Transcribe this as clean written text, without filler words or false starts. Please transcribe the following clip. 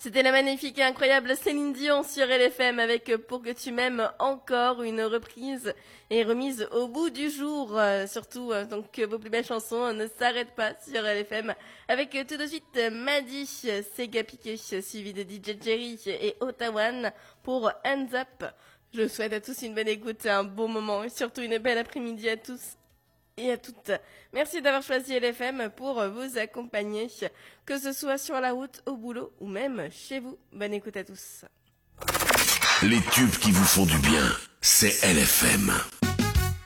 C'était la magnifique et incroyable Céline Dion sur LFM avec Pour que tu m'aimes encore, une reprise et remise au bout du jour. Surtout, donc vos plus belles chansons ne s'arrêtent pas sur LFM avec tout de suite Maddy, Sega Piqué, suivi de DJ Jerry et Ottawan pour Hands Up. Je souhaite à tous une bonne écoute, un bon moment et surtout une belle après-midi à tous et à toutes. Merci d'avoir choisi LFM pour vous accompagner, que ce soit sur la route, au boulot ou même chez vous. Bonne écoute à tous. Les tubes qui vous font du bien, c'est LFM.